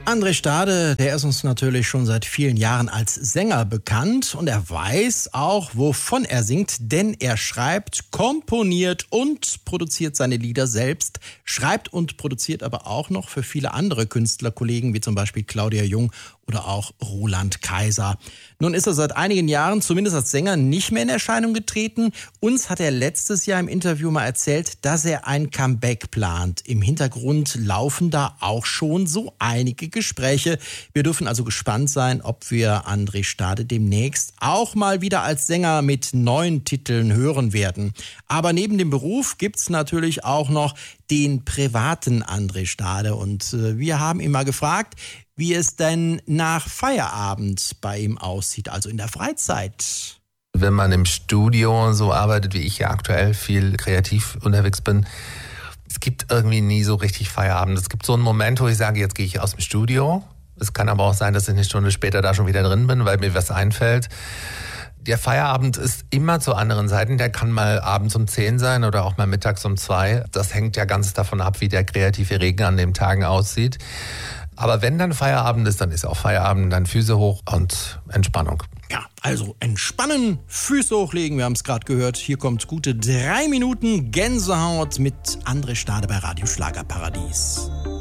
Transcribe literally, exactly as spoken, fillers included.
André Stade, der ist uns natürlich schon seit vielen Jahren als Sänger bekannt und er weiß auch, wovon er singt, denn er schreibt, komponiert und produziert seine Lieder selbst, schreibt und produziert aber auch noch für viele andere Künstlerkollegen, wie zum Beispiel Claudia Jung oder auch Roland Kaiser. Nun ist er seit einigen Jahren, zumindest als Sänger, nicht mehr in Erscheinung getreten. Uns hat er letztes Jahr im Interview mal erzählt, dass er ein Comeback plant. Im Hintergrund laufen da auch schon so einige Gespräche. Wir dürfen also gespannt sein, ob wir André Stade demnächst auch mal wieder als Sänger mit neuen Titeln hören werden. Aber neben dem Beruf gibt's natürlich auch noch den privaten André Stade. Und äh, wir haben ihn mal gefragt, wie es denn nach Feierabend bei ihm aussieht, also in der Freizeit. Wenn man im Studio so arbeitet, wie ich ja aktuell viel kreativ unterwegs bin, es gibt irgendwie nie so richtig Feierabend. Es gibt so einen Moment, wo ich sage, jetzt gehe ich aus dem Studio. Es kann aber auch sein, dass ich eine Stunde später da schon wieder drin bin, weil mir was einfällt. Der Feierabend ist immer zu anderen Zeiten. Der kann mal abends um zehn sein oder auch mal mittags um zwei. Das hängt ja ganz davon ab, wie der kreative Regen an den Tagen aussieht. Aber wenn dann Feierabend ist, dann ist auch Feierabend, dann Füße hoch und Entspannung. Ja, also entspannen, Füße hochlegen, wir haben es gerade gehört. Hier kommt gute drei Minuten Gänsehaut mit André Stade bei Radio Schlagerparadies.